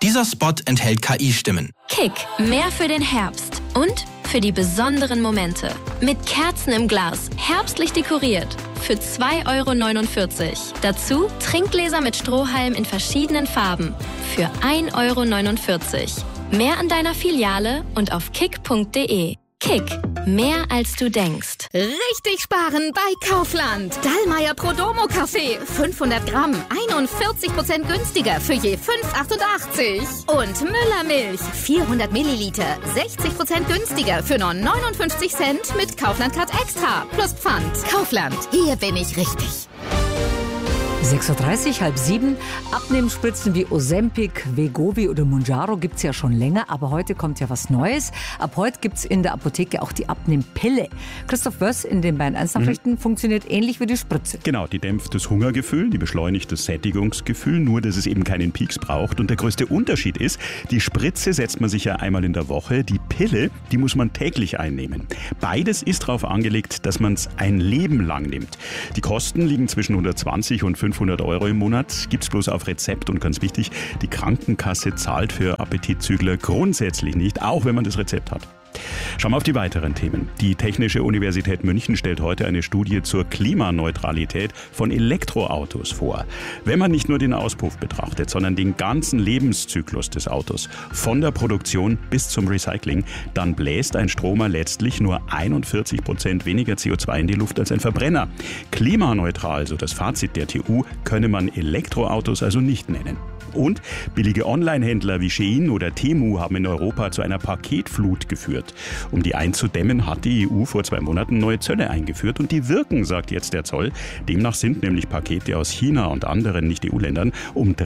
Dieser Spot enthält KI-Stimmen. Kick, mehr für den Herbst und für die besonderen Momente. Mit Kerzen im Glas, herbstlich dekoriert. Für 2,49 €. Dazu Trinkgläser mit Strohhalm in verschiedenen Farben. Für 1,49 €. Mehr an deiner Filiale und auf kick.de. Kick, mehr als du denkst. Richtig sparen bei Kaufland. Dallmayr Prodomo Kaffee, 500 Gramm, 41% günstiger für je 5,88 €. Und Müller Milch, 400 Milliliter, 60% günstiger für nur 59 Cent mit Kaufland Card Extra plus Pfand. Kaufland, hier bin ich richtig. 6:30 Uhr, 6:30. Abnehmspritzen wie Ozempic, Wegovy oder Mounjaro gibt es ja schon länger, aber heute kommt ja was Neues. Ab heute gibt es in der Apotheke auch die Abnehmpille. Christoph Wörs in den Bayern 1 Nachrichten funktioniert ähnlich wie die Spritze. Genau, die dämpft das Hungergefühl, die beschleunigt das Sättigungsgefühl, nur dass es eben keinen Peaks braucht. Und der größte Unterschied ist, die Spritze setzt man sich ja einmal in der Woche, die Pille, die muss man täglich einnehmen. Beides ist darauf angelegt, dass man es ein Leben lang nimmt. Die Kosten liegen zwischen 120 und 500 € im Monat, gibt's bloß auf Rezept und ganz wichtig, die Krankenkasse zahlt für Appetitzügler grundsätzlich nicht, auch wenn man das Rezept hat. Schauen wir auf die weiteren Themen. Die Technische Universität München stellt heute eine Studie zur Klimaneutralität von Elektroautos vor. Wenn man nicht nur den Auspuff betrachtet, sondern den ganzen Lebenszyklus des Autos, von der Produktion bis zum Recycling, dann bläst ein Stromer letztlich nur 41% weniger CO2 in die Luft als ein Verbrenner. Klimaneutral, so das Fazit der TU, könne man Elektroautos also nicht nennen. Und billige Online-Händler wie Shein oder Temu haben in Europa zu einer Paketflut geführt. Um die einzudämmen, hat die EU vor 2 Monaten neue Zölle eingeführt und die wirken, sagt jetzt der Zoll. Demnach sind nämlich Pakete aus China und anderen Nicht-EU-Ländern um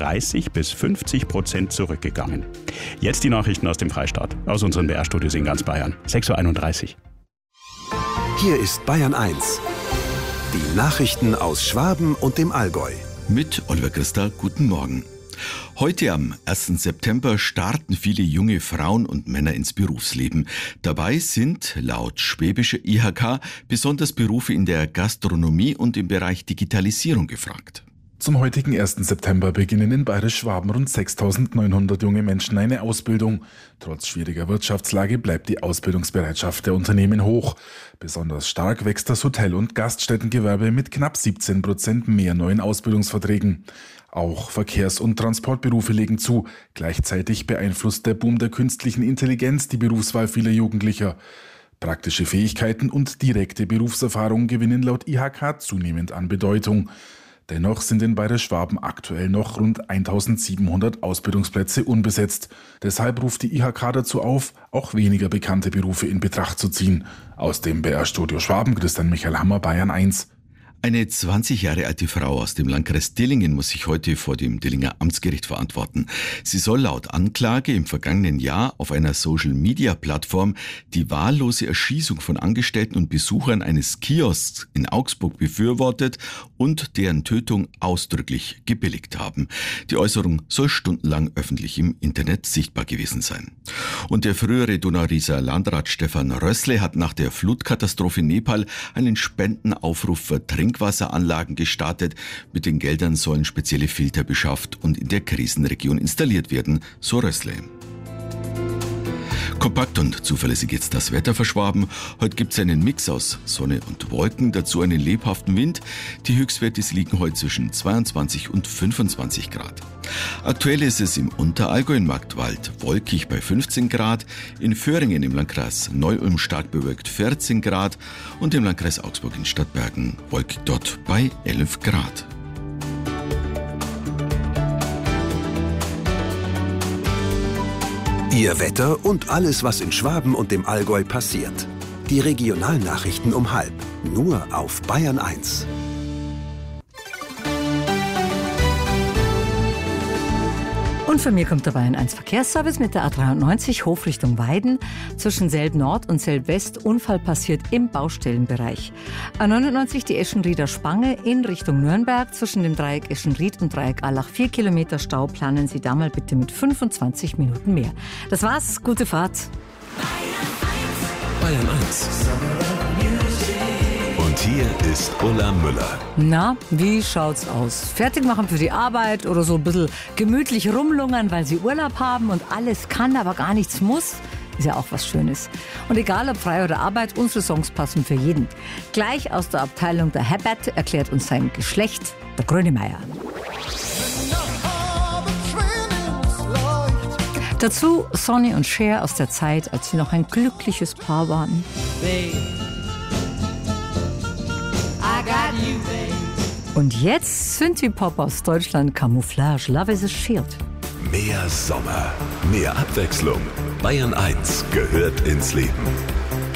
30-50% zurückgegangen. Jetzt die Nachrichten aus dem Freistaat, aus unseren BR-Studios in ganz Bayern. 6:31 Uhr. Hier ist Bayern 1. Die Nachrichten aus Schwaben und dem Allgäu. Mit Oliver Christa, guten Morgen. Heute am 1. September starten viele junge Frauen und Männer ins Berufsleben. Dabei sind laut schwäbischer IHK besonders Berufe in der Gastronomie und im Bereich Digitalisierung gefragt. Zum heutigen 1. September beginnen in Bayerisch-Schwaben rund 6.900 junge Menschen eine Ausbildung. Trotz schwieriger Wirtschaftslage bleibt die Ausbildungsbereitschaft der Unternehmen hoch. Besonders stark wächst das Hotel- und Gaststättengewerbe mit knapp 17% mehr neuen Ausbildungsverträgen. Auch Verkehrs- und Transportberufe legen zu. Gleichzeitig beeinflusst der Boom der künstlichen Intelligenz die Berufswahl vieler Jugendlicher. Praktische Fähigkeiten und direkte Berufserfahrung gewinnen laut IHK zunehmend an Bedeutung. Dennoch sind in Bayerisch-Schwaben aktuell noch rund 1.700 Ausbildungsplätze unbesetzt. Deshalb ruft die IHK dazu auf, auch weniger bekannte Berufe in Betracht zu ziehen. Aus dem BR-Studio Schwaben, Christian Michael Hammer, Bayern 1. Eine 20 Jahre alte Frau aus dem Landkreis Dillingen muss sich heute vor dem Dillinger Amtsgericht verantworten. Sie soll laut Anklage im vergangenen Jahr auf einer Social-Media-Plattform die wahllose Erschießung von Angestellten und Besuchern eines Kiosks in Augsburg befürwortet und deren Tötung ausdrücklich gebilligt haben. Die Äußerung soll stundenlang öffentlich im Internet sichtbar gewesen sein. Und der frühere Donauerieser Landrat Stefan Rössle hat nach der Flutkatastrophe in Nepal einen Spendenaufruf für Trinkwasseranlagen gestartet. Mit den Geldern sollen spezielle Filter beschafft und in der Krisenregion installiert werden, so Rössle. Kompakt und zuverlässig jetzt das Wetter für Schwaben. Heute gibt es einen Mix aus Sonne und Wolken, dazu einen lebhaften Wind. Die Höchstwerte liegen heute zwischen 22 und 25 Grad. Aktuell ist es im Unterallgäu in Marktwald wolkig bei 15 Grad, in Föhringen im Landkreis Neu-Ulm stark bewölkt 14 Grad und im Landkreis Augsburg in Stadtbergen wolkig dort bei 11 Grad. Ihr Wetter und alles, was in Schwaben und dem Allgäu passiert. Die Regionalnachrichten um 12:30, nur auf Bayern 1. Und von mir kommt dabei ein Verkehrsservice mit der A93 Hofrichtung Weiden. Zwischen Selb Nord und Selb West Unfall passiert im Baustellenbereich. A99 die Eschenrieder Spange in Richtung Nürnberg. Zwischen dem Dreieck Eschenried und Dreieck Allach 4 Kilometer Stau. Planen Sie da mal bitte mit 25 Minuten mehr. Das war's, gute Fahrt. Bayern 1. Und Und hier ist Ulla Müller. Na, wie schaut's aus? Fertig machen für die Arbeit oder so ein bisschen gemütlich rumlungern, weil sie Urlaub haben und alles kann, aber gar nichts muss? Ist ja auch was Schönes. Und egal ob frei oder Arbeit, unsere Songs passen für jeden. Gleich aus der Abteilung der Herbert erklärt uns sein Geschlecht der Grönemeyer. Dazu Sonny und Cher aus der Zeit, als sie noch ein glückliches Paar waren. Und jetzt Synthie-Pop aus Deutschland, Camouflage, Love is a Shield. Mehr Sommer, mehr Abwechslung. Bayern 1 gehört ins Leben.